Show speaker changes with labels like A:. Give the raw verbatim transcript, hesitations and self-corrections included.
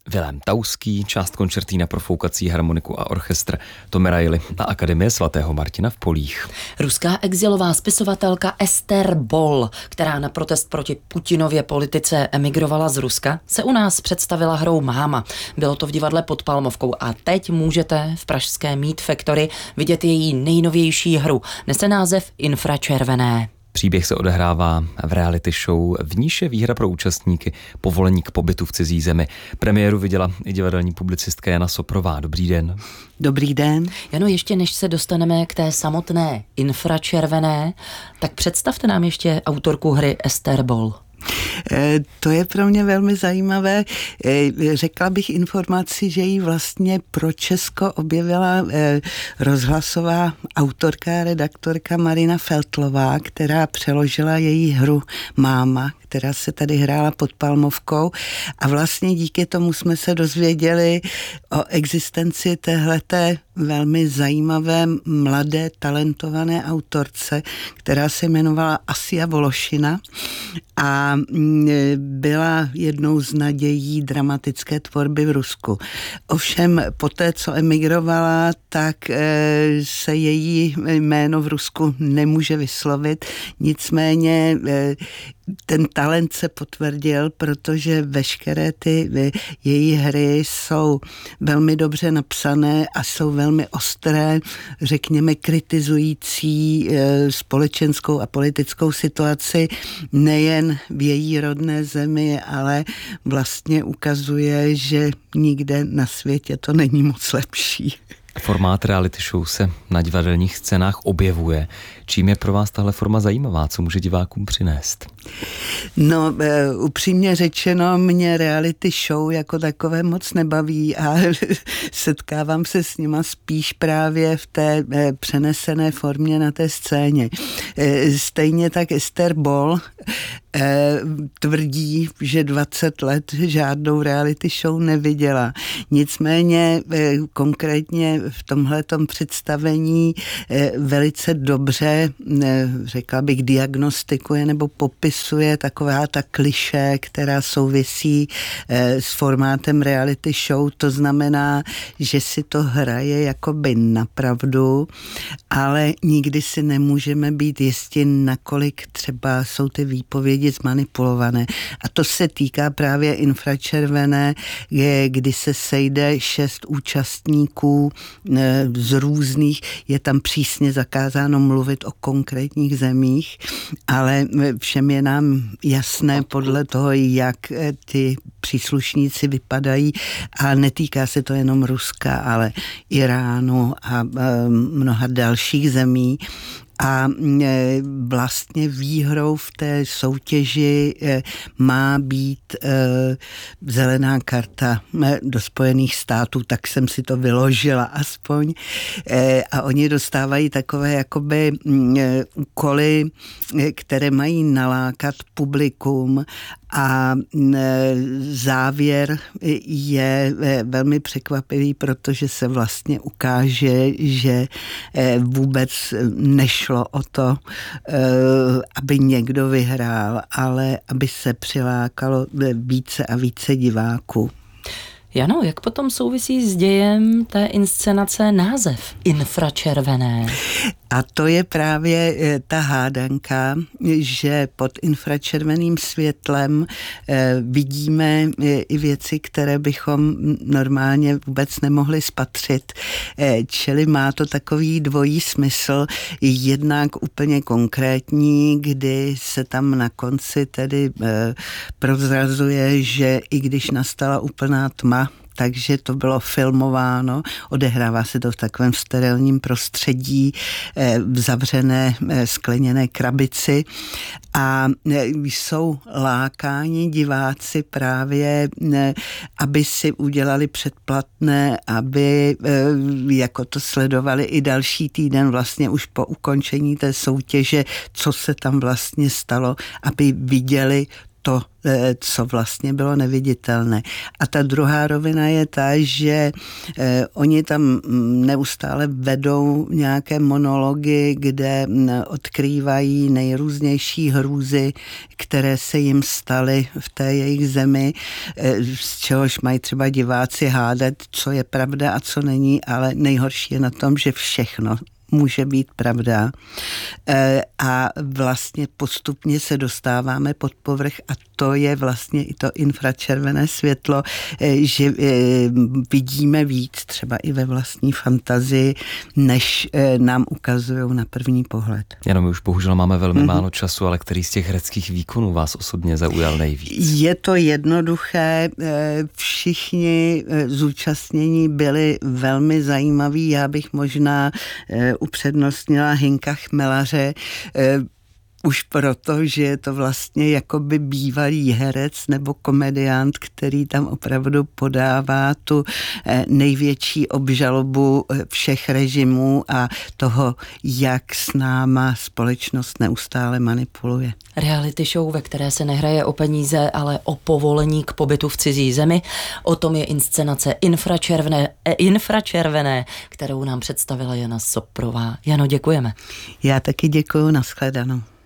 A: Vilém Tauský, část koncertína pro foukací harmoniku a orchestr Tomerajli na Akademie svatého Martina v Polích.
B: Ruská exilová spisovatelka Ester Boll, která na protest proti Putinově politice emigrovala z Ruska, se u nás představila hrou Máma. Bylo to v divadle Pod Palmovkou a teď můžete v pražské Meat Factory vidět její nejnovější hru. Nese název Infračervené.
A: Příběh se odehrává v reality show, v níž je výhra pro účastníky povolení k pobytu v cizí zemi. Premiéru viděla i divadelní publicistka Jana Soprová. Dobrý den.
C: Dobrý den.
B: Jano, ještě než se dostaneme k té samotné Infračervené, tak představte nám ještě autorku hry Ester Boll.
C: To je pro mě velmi zajímavé. Řekla bych informaci, že ji vlastně pro Česko objevila rozhlasová autorka a redaktorka Marina Feltlová, která přeložila její hru Máma, která se tady hrála Pod Palmovkou, a vlastně díky tomu jsme se dozvěděli o existenci téhleté velmi zajímavé, mladé, talentované autorce, která se jmenovala Asia Vološina a byla jednou z nadějí dramatické tvorby v Rusku. Ovšem poté, co emigrovala, tak se její jméno v Rusku nemůže vyslovit, nicméně ten talent se potvrdil, protože veškeré ty její hry jsou velmi dobře napsané a jsou velmi ostré, řekněme kritizující společenskou a politickou situaci nejen v její rodné zemi, ale vlastně ukazuje, že nikde na světě to není moc lepší.
A: Formát reality show se na divadelních scénách objevuje. Čím je pro vás tahle forma zajímavá? Co může divákům přinést?
C: No, e, upřímně řečeno, mě reality show jako takové moc nebaví a setkávám se s nima spíš právě v té e, přenesené formě na té scéně. E, stejně tak Ester Boll e, tvrdí, že dvacet let žádnou reality show neviděla. Nicméně e, konkrétně v tomhletom představení e, velice dobře, e, řekla bych, diagnostikuje nebo popisuje taková ta klišé, která souvisí e, s formátem reality show. To znamená, že si to hraje jakoby napravdu, ale nikdy si nemůžeme být jistí, nakolik třeba jsou ty výpovědi zmanipulované. A to se týká právě Infračervené, kdy se sejde šest účastníků e, z různých, je tam přísně zakázáno mluvit o konkrétních zemích, ale všem je nám jasné podle toho, jak ty příslušníci vypadají, a netýká se to jenom Ruska, ale Iránu a mnoha dalších zemí. A vlastně výhrou v té soutěži má být zelená karta do Spojených států, tak jsem si to vyložila aspoň. A oni dostávají takové jakoby úkoly, které mají nalákat publikum, a závěr je velmi překvapivý, protože se vlastně ukáže, že vůbec nešlo o to, aby někdo vyhrál, ale aby se přilákalo více a více diváků.
B: Jano, jak potom souvisí s dějem té inscenace název Infračervené?
C: A to je právě ta hádanka, že pod infračerveným světlem vidíme i věci, které bychom normálně vůbec nemohli spatřit. Čili má to takový dvojí smysl, jednak úplně konkrétní, kdy se tam na konci tedy prozrazuje, že i když nastala úplná tma, takže to bylo filmováno, odehrává se to v takovém sterilním prostředí, v zavřené skleněné krabici, a jsou lákáni diváci právě, aby si udělali předplatné, aby jako to sledovali i další týden vlastně už po ukončení té soutěže, co se tam vlastně stalo, aby viděli to, co vlastně bylo neviditelné. A ta druhá rovina je ta, že eh, oni tam neustále vedou nějaké monology, kde odkrývají nejrůznější hrůzy, které se jim staly v té jejich zemi, eh, z čehož mají třeba diváci hádat, co je pravda a co není, ale nejhorší je na tom, že všechno může být pravda. A vlastně postupně se dostáváme pod povrch a to je vlastně i to infračervené světlo, že vidíme víc třeba i ve vlastní fantazii, než nám ukazují na první pohled.
A: Jenom my už bohužel máme velmi mm-hmm. málo času, ale který z těch hereckých výkonů vás osobně zaujal nejvíc?
C: Je to jednoduché, všichni zúčastnění byli velmi zajímaví, já bych možná upřednostnila Hynka Chmelaře, už proto, že je to vlastně jakoby bývalý herec nebo komediant, který tam opravdu podává tu největší obžalobu všech režimů a toho, jak s náma společnost neustále manipuluje.
B: Reality show, ve které se nehraje o peníze, ale o povolení k pobytu v cizí zemi. O tom je inscenace Infračervené, Infračervené, kterou nám představila Jana Soprová. Jano, děkujeme.
C: Já taky děkuju, nashledanou.